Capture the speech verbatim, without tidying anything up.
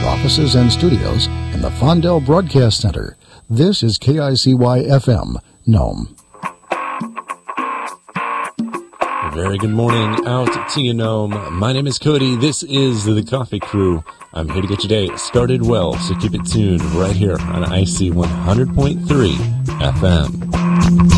offices and studios in the Fondell Broadcast Center. This is K I C Y F M, Nome. Very good morning out to you, Nome. My name is Cody. This is the Coffee Crew. I'm here to get your day started well, so keep it tuned right here on I C one hundred point three F M.